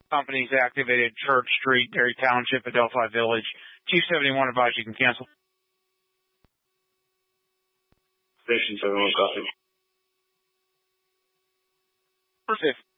companies activated Church Street, Derry Township, Adelphi Village. 271 advise you can cancel. Station 71, copy. Persist.